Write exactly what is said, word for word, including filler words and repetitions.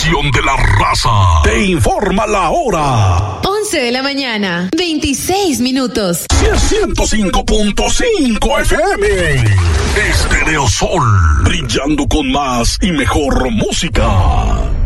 estación de la raza, te informa la hora. once de la mañana, veintiséis minutos. ciento cinco punto cinco F M. Stereo Sol, brillando con más y mejor música.